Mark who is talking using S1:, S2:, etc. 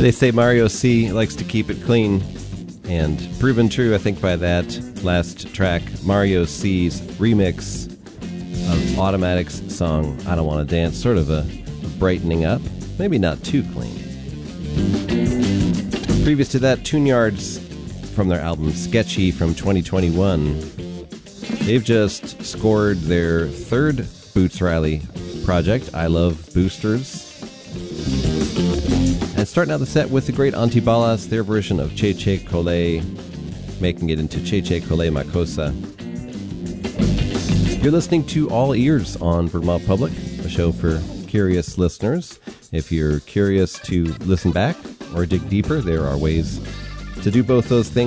S1: They say Mario C. likes to keep it clean, and proven true, I think, by that last track, Mario C.'s remix of Automatic's song, I Don't Want to Dance, sort of a brightening up, maybe not too clean. Previous to that, Tune-Yards from their album Sketchy from 2021. They've just scored their third Boots Riley project, I Love Boosters. And starting out the set with the great Antibalas, their version of Che Che Cole, making it into Che Che Cole Makosa. You're listening to All Ears on Vermont Public, a show for curious listeners. If you're curious to listen back or dig deeper, there are ways to do both those things.